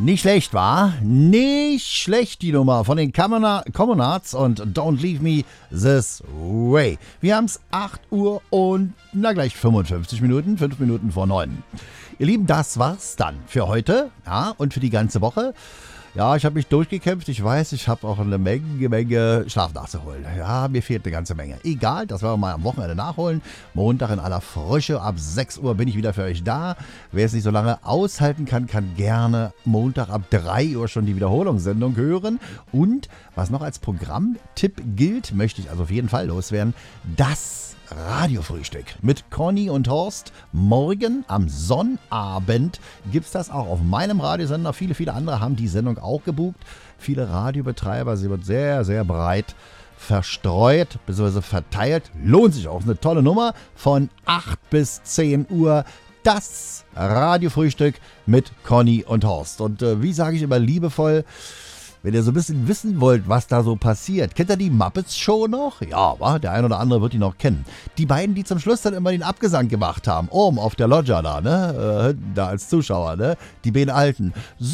Nicht schlecht, war? Nicht schlecht, die Nummer von den Commonards und Don't Leave Me This Way. Wir haben es 8 Uhr und gleich 55 Minuten, 5 Minuten vor 9. Ihr Lieben, das war's dann für heute, ja, und für die ganze Woche. Ja, ich habe mich durchgekämpft. Ich weiß, ich habe auch eine Menge Schlaf nachzuholen. Ja, mir fehlt eine ganze Menge. Egal, das werden wir mal am Wochenende nachholen. Montag in aller Frische. Ab 6 Uhr bin ich wieder für euch da. Wer es nicht so lange aushalten kann, kann gerne Montag ab 3 Uhr schon die Wiederholungssendung hören. Und was noch als Programmtipp gilt, möchte ich also auf jeden Fall loswerden, das Radiofrühstück mit Conny und Horst. Morgen am Sonnabend gibt es das auch auf meinem Radiosender. Viele andere haben die Sendung auch gebucht. Viele Radiobetreiber. Sie wird sehr, sehr breit verstreut bzw. verteilt. Lohnt sich auch. Eine tolle Nummer von 8 bis 10 Uhr. Das Radiofrühstück mit Conny und Horst. Und wie sage ich immer liebevoll, wenn ihr so ein bisschen wissen wollt, was da so passiert. Kennt ihr die Muppets Show noch? Ja, der ein oder andere wird die noch kennen. Die beiden, die zum Schluss dann immer den Abgesang gemacht haben. Oben auf der Loggia da, ne? Da als Zuschauer, ne? Die beiden Alten.